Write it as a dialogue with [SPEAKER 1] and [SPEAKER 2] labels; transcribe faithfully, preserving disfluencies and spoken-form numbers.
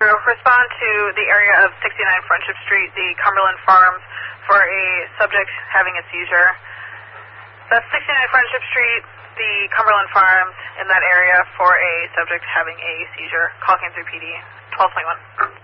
[SPEAKER 1] Respond to the area of sixty-nine Friendship Street, the Cumberland Farms, for a subject having a seizure. That's sixty-nine Friendship Street, the Cumberland Farms, in that area for a subject having a seizure. Call Kansas City P D, twelve twenty-one.